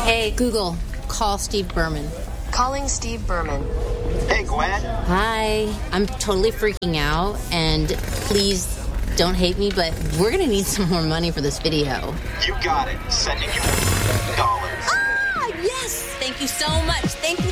Hey, Google, call Steve Berman. Calling Steve Berman. Hey, Gwen. Hi. I'm totally freaking out, and please don't hate me, but we're going to need some more money for this video. You got it. Sending you dollars. Ah, yes! Thank you so much. Thank you.